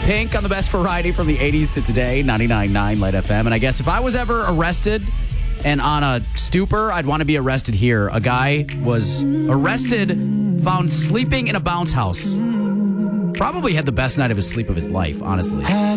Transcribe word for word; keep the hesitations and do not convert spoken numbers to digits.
Pink on the best variety from the eighties to today, ninety-nine point nine Light F M. And I guess if I was ever arrested and on a stupor, I'd want to be arrested here. A guy was arrested, found sleeping in a bounce house. Probably had the best night of his sleep of his life, honestly.